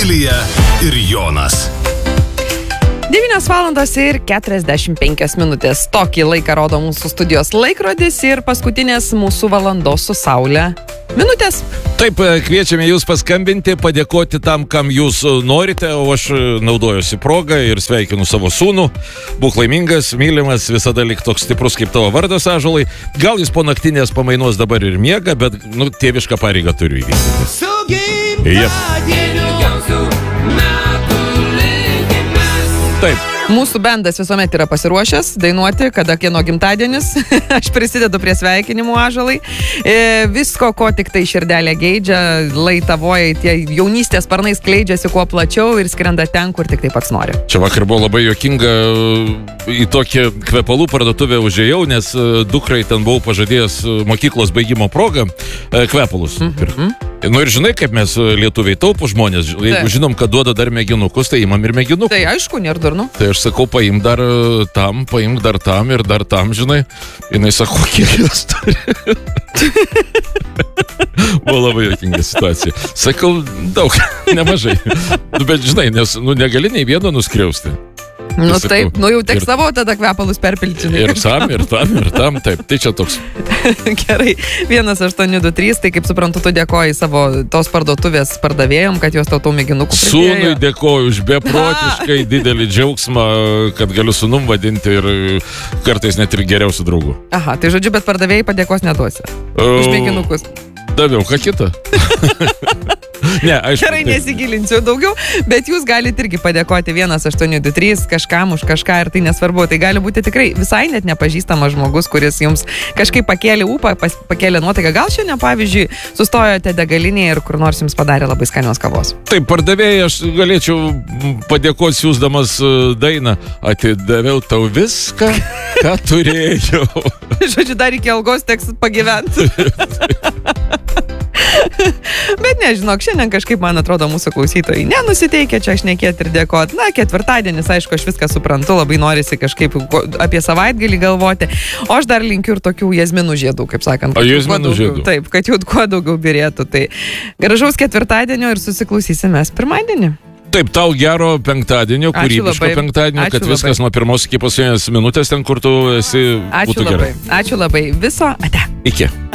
Vilija ir Jonas. 9 valandos ir 45 minutės. Tokį laiką rodo mūsų studijos laikrodis ir paskutinės mūsų valandos su Saule minutės. Taip, kviečiame jūs paskambinti, padėkoti tam, kam jūs norite, o aš naudojuosi progą ir sveikinu savo sūnų. Būk laimingas, mylimas, visada lik toks stiprus kaip tavo vardas, ąžuolai. Gal jis po naktinės pamainos dabar ir miega, bet, tėvišką pareigą turiu įvykdyti. Taip. Mūsų bendas visuomet yra pasiruošęs dainuoti, kada kieno gimtadienis. Aš prisidedu prie sveikinimų, ąžuolai. Visko, ko tik tai širdelė geidžia, laitavoja, tie jaunystės sparnai skleidžiasi kuo plačiau ir skrenda ten, kur tik tai pats nori. Čia vakar buvo labai juokinga, į tokią kvepalų parduotuvę užėjau, nes dukrai ten buvau pažadėjęs mokyklos baigimo progą kvepalus. Ir žinai, kaip mes lietuviai taupų žmonės, jeigu žinom, kad duoda dar mėginukus, tai imam ir mėginukus. Tai aišku, nėra durnu. Tai aš sakau, paimk dar tam ir dar tam, žinai. Jinai sako, kiek jos turi. Buvo labai juokinga situacija. Sakau, daug, nemažai. Bet žinai, nes negali nei vieno nuskriausti. Taip, jau tek savo tada kvepalus perpilčinai. Ir tam, taip, tai čia toks. Gerai, 1823, tai kaip suprantu, tu dėkoji savo tos parduotuvės pardavėjom, kad jos tau mėginukų pridėjo. Sūnui dėkoju už beprotiškai didelį džiaugsmą, kad galiu sūnum vadinti ir kartais net ir geriausių draugų. Aha, tai žodžiu, bet pardavėjai padėkos neduosi. Už mėginukus. Daviau, ką kitą? Ne, aišku. Gerai, nesigilinsiu daugiau, bet jūs galite irgi padėkoti 1823 kažkam už kažką ir tai nesvarbu. Tai gali būti tikrai visai net nepažįstamas žmogus, kuris jums kažkaip pakėlė ūpą, pakėlė nuotaiką. Gal šiandien, pavyzdžiui, sustojote degalinėje ir kur nors jums padarė labai skanios kavos. Taip, pardavėjai, aš galėčiau padėkoti siūsdamas dainą. Atidaviau tau viską, ką turėjau. Žodžiu, dar iki algos teks pagyventi. Bet nežinok, šiandien kažkaip, man atrodo, mūsų klausytojai nenusiteikia čia šnekėti ir dėkoti. Na, ketvirtadienis, aišku, aš viską suprantu, labai norisi kažkaip apie savaitgalį galvoti. O aš dar linkiu ir tokių jazminų žiedų, kaip sakant. Jazminų žiedų. Taip, kad jų kuo daugiau birėtų. Tai gražaus ketvirtadienio ir susiklausysime pirmadienį. Taip, tau gero penktadienio, kūrybiško penktadienio, kad viskas nuo pirmos iki paskutinės minutės ten, kur tu esi, būtų gerai. Ačiū labai. Viso ate. Iki.